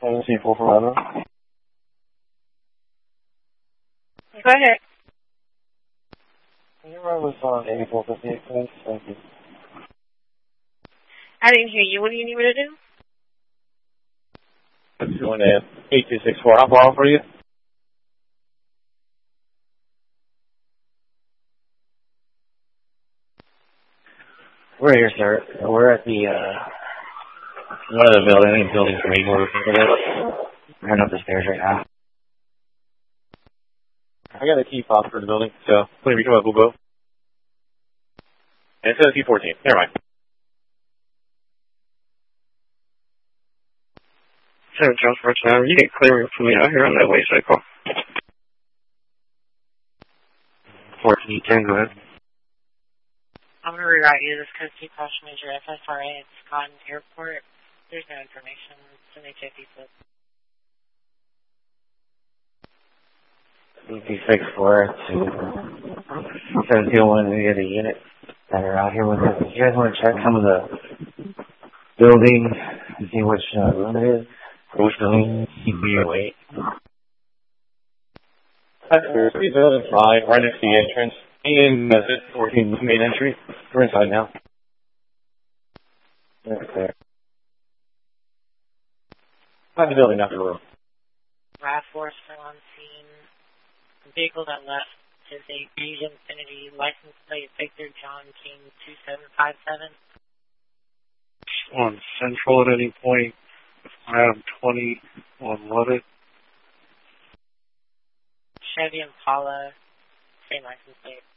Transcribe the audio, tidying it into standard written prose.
C4 for Leno. Go ahead. Can you run this on 8458, please? Thank you. I didn't hear you. What do you need me to do? Let's go in 8264. How far off are you? We're here, sir. We're at the, one of the buildings for me. We're running up the stairs right now. I got a key fob for the building, so please come up, we'll go. And it's a T14. Never mind. So, John Fortune, you get clearance for me out here on that way cycle. 1410, go ahead. I'm going to reroute you. This code 2 caution major FSRA at Scotland Airport. There's no information. It's an HIP slip. 264 to 721, any of the units that are out here with us. If you guys want to check some of the buildings and see which room it is, or which building you'd be away. Three buildings right next to the entrance. In the 14 main entry. We're inside now. Okay. Find the building, not the room. RAV4 still on scene. The vehicle that left is a beige Infiniti, license plate Victor John King 2757. On Central at any point, I have 20 on loaded. Chevy Impala, same license plate.